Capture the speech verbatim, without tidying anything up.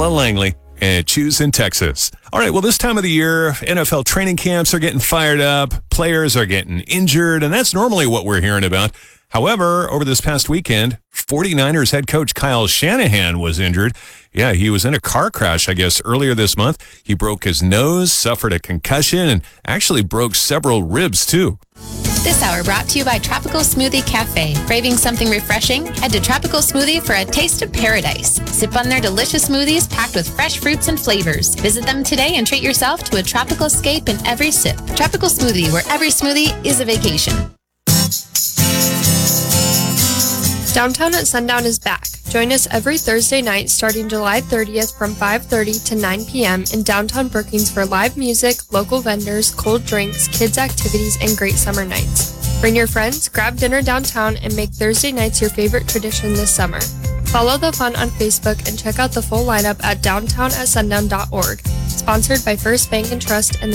Ella Langley and Choose in Texas. All right, well, this time of the year, N F L training camps are getting fired up. Players are getting injured, and that's normally what we're hearing about. However, over this past weekend, 49ers head coach Kyle Shanahan was injured. Yeah, he was in a car crash, I guess, earlier this month. He broke his nose, suffered a concussion, and actually broke several ribs, too. This hour brought to you by Tropical Smoothie Cafe. Craving something refreshing? Head to Tropical Smoothie for a taste of paradise. Sip on their delicious smoothies packed with fresh fruits and flavors. Visit them today and treat yourself to a tropical escape in every sip. Tropical Smoothie, where every smoothie is a vacation. Downtown at Sundown is back. Join us every Thursday night starting July thirtieth from five thirty to nine p.m. in downtown Brookings for live music, local vendors, cold drinks, kids' activities, and great summer nights. Bring your friends, grab dinner downtown, and make Thursday nights your favorite tradition this summer. Follow the fun on Facebook and check out the full lineup at downtown at sundown dot org. Sponsored by First Bank and Trust and